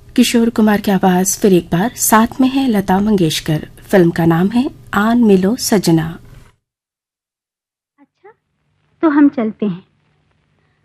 किशोर कुमार की आवाज फिर एक बार, साथ में है लता मंगेशकर। फिल्म का नाम है आन मिलो सजना। अच्छा, तो हम चलते हैं।